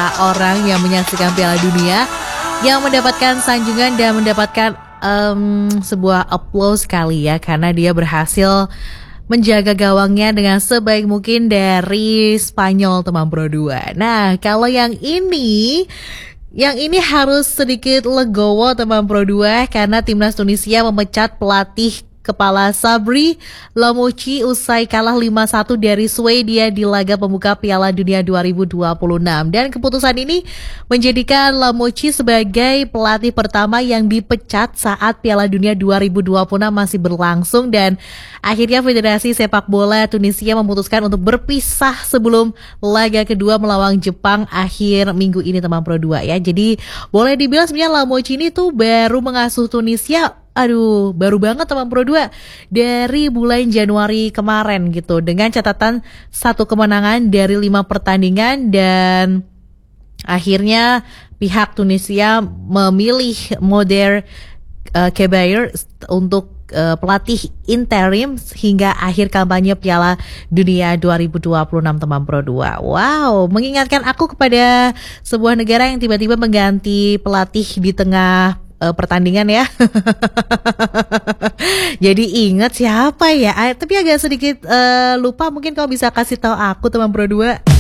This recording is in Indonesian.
orang yang menyaksikan Piala Dunia yang mendapatkan sanjungan dan mendapatkan sebuah applause kali ya, karena dia berhasil menjaga gawangnya dengan sebaik mungkin dari Spanyol, teman Pro 2. Nah, kalau yang ini harus sedikit legowo, teman Pro 2, karena timnas Tunisia memecat pelatih kepala Sabri Lamouchi usai kalah 5-1 dari Swedia di laga pembuka Piala Dunia 2026. Dan keputusan ini menjadikan Lamouchi sebagai pelatih pertama yang dipecat saat Piala Dunia 2026 masih berlangsung, dan akhirnya Federasi Sepak Bola Tunisia memutuskan untuk berpisah sebelum laga kedua melawan Jepang akhir minggu ini, teman Pro 2 ya. Jadi boleh dibilang sebenarnya Lamouchi ini tuh baru mengasuh Tunisia, baru banget, teman Pro 2, dari bulan Januari kemarin gitu, dengan catatan 1 kemenangan dari 5 pertandingan. Dan akhirnya pihak Tunisia memilih Moder Kebair untuk pelatih interim hingga akhir kampanye Piala Dunia 2026, teman Pro 2. Wow, mengingatkan aku kepada sebuah negara yang tiba-tiba mengganti pelatih di tengah pertandingan ya. Jadi ingat siapa ya? Tapi agak sedikit lupa, mungkin kau bisa kasih tahu aku, teman Pro 2.